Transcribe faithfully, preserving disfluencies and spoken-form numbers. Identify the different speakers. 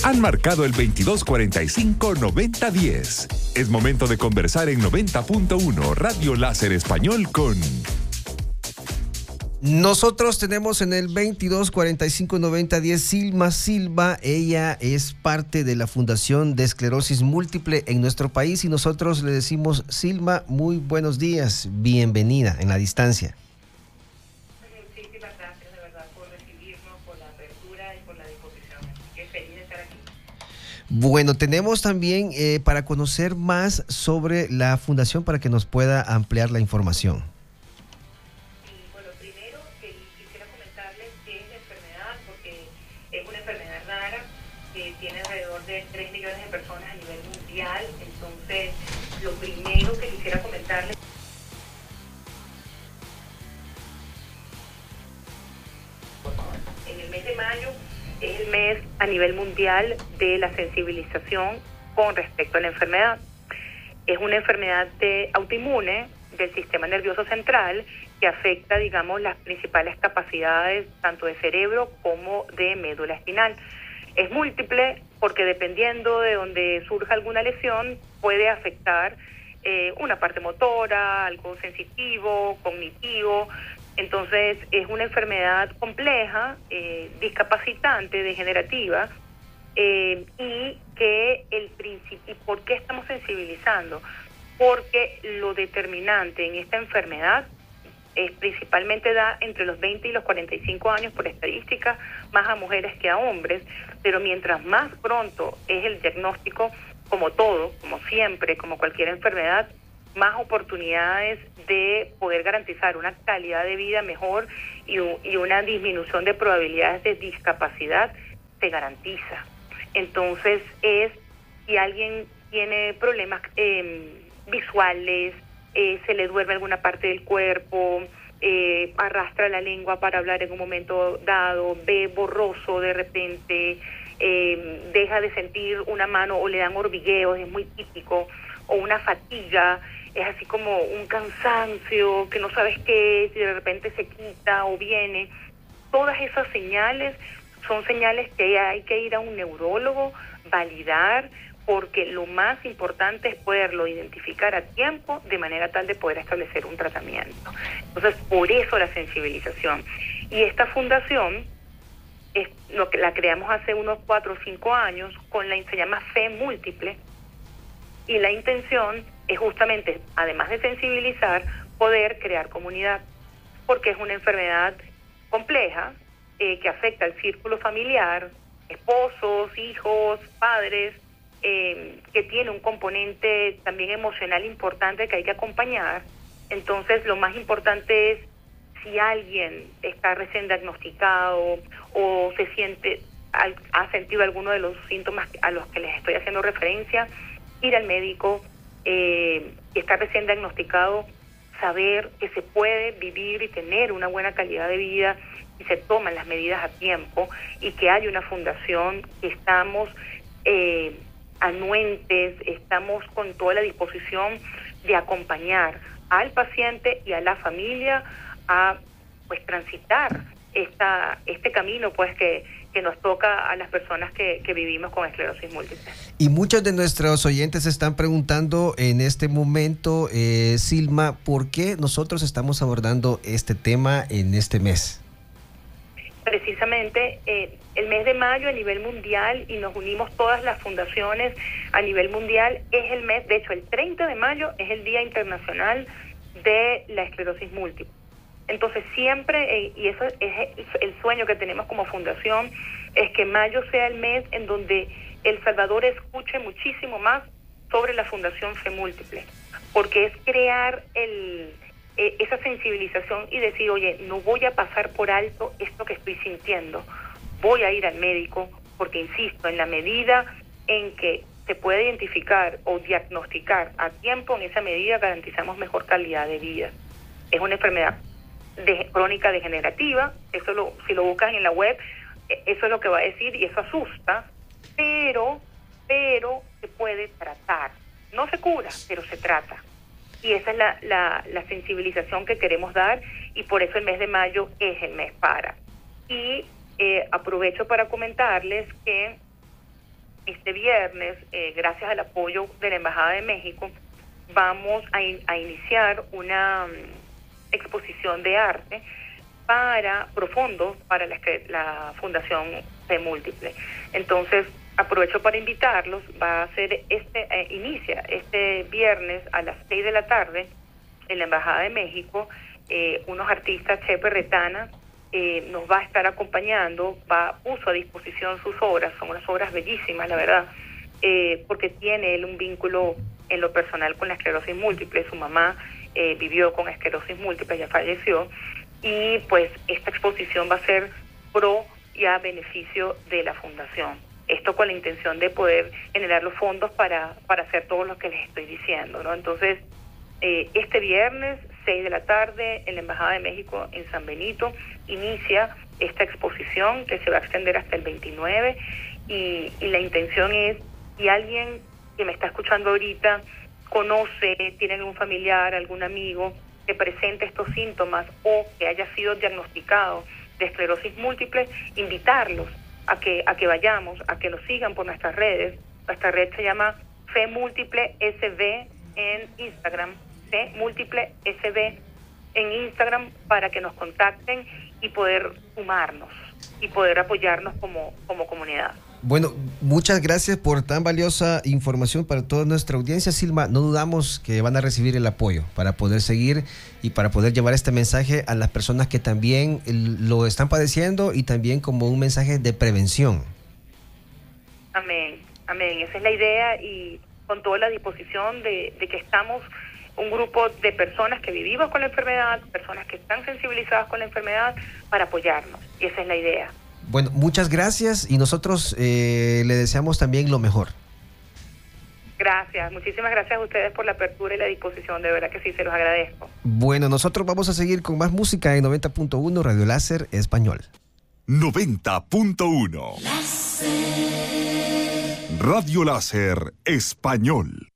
Speaker 1: Han marcado el veintidós cuarenta y cinco noventa diez. Es momento de conversar en noventa punto uno Radio Láser Español con...
Speaker 2: Nosotros tenemos en el veintidós cuarenta y cinco noventa diez Silma Silva. Ella es parte de la Fundación de Esclerosis Múltiple en nuestro país y nosotros le decimos, Silma, muy buenos días, bienvenida en la distancia.
Speaker 3: Muchísimas gracias de verdad por recibirnos, por la apertura y por la disposición. Qué feliz de estar aquí.
Speaker 2: Bueno, tenemos también eh, para conocer más sobre la fundación para que nos pueda ampliar la información.
Speaker 3: Tiene alrededor de tres millones de personas a nivel mundial. Entonces, lo primero que quisiera comentarles en el mes de mayo es el mes a nivel mundial de la sensibilización con respecto a la enfermedad. Es una enfermedad de autoinmune del sistema nervioso central que afecta, digamos, las principales capacidades tanto de cerebro como de médula espinal. Es múltiple porque dependiendo de donde surja alguna lesión puede afectar eh, una parte motora, algo sensitivo, cognitivo. Entonces es una enfermedad compleja, eh, discapacitante, degenerativa eh, y que el principio. ¿Y por qué estamos sensibilizando? Porque lo determinante en esta enfermedad es principalmente da entre los veinte y los cuarenta y cinco años por estadística, más a mujeres que a hombres, pero mientras más pronto es el diagnóstico, como todo, como siempre, como cualquier enfermedad, más oportunidades de poder garantizar una calidad de vida mejor y, y una disminución de probabilidades de discapacidad se garantiza. Entonces es, si alguien tiene problemas eh, visuales, Eh, se le duerme alguna parte del cuerpo, eh, arrastra la lengua para hablar en un momento dado, ve borroso de repente, eh, deja de sentir una mano o le dan hormigueos, es muy típico, o una fatiga, es así como un cansancio que no sabes qué es y de repente se quita o viene. Todas esas señales son señales que hay que ir a un neurólogo, validar, porque lo más importante es poderlo identificar a tiempo de manera tal de poder establecer un tratamiento. Entonces, por eso la sensibilización. Y esta fundación, es lo que la creamos hace unos cuatro o cinco años, con la se llama Fe Múltiple, y la intención es justamente, además de sensibilizar, poder crear comunidad, porque es una enfermedad compleja eh, que afecta al círculo familiar, esposos, hijos, padres, Eh, que tiene un componente también emocional importante que hay que acompañar. Entonces lo más importante es, si alguien está recién diagnosticado o se siente, ha sentido alguno de los síntomas a los que les estoy haciendo referencia, ir al médico, eh, que está recién diagnosticado, saber que se puede vivir y tener una buena calidad de vida y se toman las medidas a tiempo, y que hay una fundación que estamos eh, anuentes, estamos con toda la disposición de acompañar al paciente y a la familia a pues transitar esta este camino pues que, que nos toca a las personas que, que vivimos con esclerosis múltiple.
Speaker 2: Y muchos de nuestros oyentes están preguntando en este momento, eh, Silma, ¿por qué nosotros estamos abordando este tema en este mes?
Speaker 3: Precisamente eh, el mes de mayo a nivel mundial, y nos unimos todas las fundaciones a nivel mundial, es el mes, de hecho el treinta de mayo es el Día Internacional de la Esclerosis Múltiple. Entonces siempre, eh, y eso es el sueño que tenemos como fundación, es que mayo sea el mes en donde El Salvador escuche muchísimo más sobre la Fundación Fe Múltiple, porque es crear el... Eh, esa sensibilización y decir, oye, no voy a pasar por alto esto que estoy sintiendo, voy a ir al médico, porque insisto, en la medida en que se puede identificar o diagnosticar a tiempo, en esa medida garantizamos mejor calidad de vida. Es una enfermedad de, crónica degenerativa, eso lo, si lo buscan en la web, eh, eso es lo que va a decir y eso asusta, pero, pero se puede tratar, no se cura, pero se trata. Y esa es la, la, la sensibilización que queremos dar, y por eso el mes de mayo es el mes para. Y eh, aprovecho para comentarles que este viernes, eh, gracias al apoyo de la Embajada de México, vamos a, in- a iniciar una um, exposición de arte para profundos para la, la Fundación Fe Múltiple. Entonces, aprovecho para invitarlos. Va a ser este, eh, inicia este viernes a las seis de la tarde en la Embajada de México. Eh, unos artistas, Chepe Retana, eh, nos va a estar acompañando, va puso a disposición sus obras, son unas obras bellísimas, la verdad, eh, porque tiene él un vínculo en lo personal con la esclerosis múltiple. Su mamá eh, vivió con esclerosis múltiple, ya falleció, y pues esta exposición va a ser pro y a beneficio de la fundación. Esto con la intención de poder generar los fondos para, para hacer todo lo que les estoy diciendo, ¿no? Entonces, eh, este viernes, seis de la tarde, en la Embajada de México en San Benito, inicia esta exposición que se va a extender hasta el veintinueve, y, y la intención es, si alguien que me está escuchando ahorita conoce, tiene algún familiar, algún amigo que presente estos síntomas o que haya sido diagnosticado de esclerosis múltiple, invitarlos a que a que vayamos, a que nos sigan por nuestras redes. Nuestra red se llama Fe Múltiple S B en Instagram, Fe Múltiple S B en Instagram, para que nos contacten y poder sumarnos y poder apoyarnos como, como comunidad.
Speaker 2: Bueno, muchas gracias por tan valiosa información para toda nuestra audiencia, Silma. No dudamos que van a recibir el apoyo para poder seguir y para poder llevar este mensaje a las personas que también lo están padeciendo, y también como un mensaje de prevención.
Speaker 3: Amén, amén. Esa es la idea, y con toda la disposición de, de que estamos un grupo de personas que vivimos con la enfermedad, personas que están sensibilizadas con la enfermedad, para apoyarnos. Y esa es la idea.
Speaker 2: Bueno, muchas gracias, y nosotros eh, le deseamos también lo mejor.
Speaker 3: Gracias, muchísimas gracias a ustedes por la apertura y la disposición, de verdad que sí, se los agradezco.
Speaker 2: Bueno, nosotros vamos a seguir con más música en noventa punto uno Radio Láser Español.
Speaker 1: noventa punto uno Radio Láser Español.